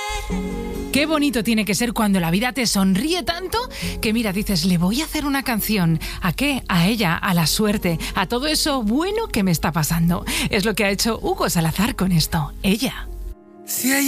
Qué bonito tiene que ser cuando la vida te sonríe tanto que mira, dices, le voy a hacer una canción. ¿A qué? A ella, a la suerte, a todo eso bueno que me está pasando. Es lo que ha hecho Hugo Salazar con esto, Ella. Si ella